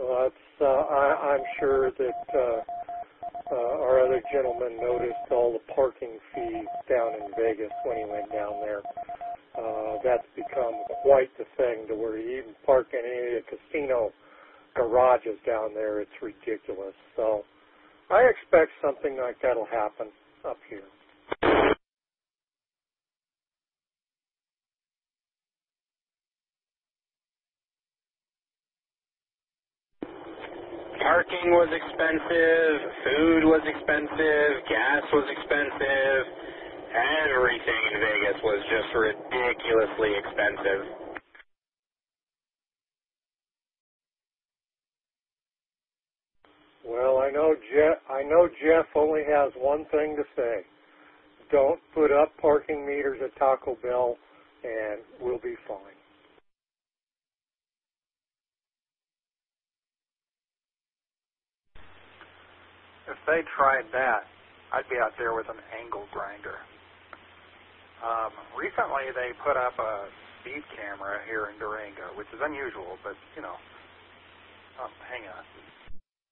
Well, I'm sure that our other gentleman noticed all the parking fees down in Vegas when he went down there. That's become quite the thing to where you even park in any of the casino garages down there. It's ridiculous. So I expect something like that will happen up here. Parking was expensive, food was expensive, gas was expensive, everything in Vegas was just ridiculously expensive. Well, I know Jeff only has one thing to say. Don't put up parking meters at Taco Bell and we'll be fine. If they tried that, I'd be out there with an angle grinder. Recently, they put up a speed camera here in Durango, which is unusual, but, hang on.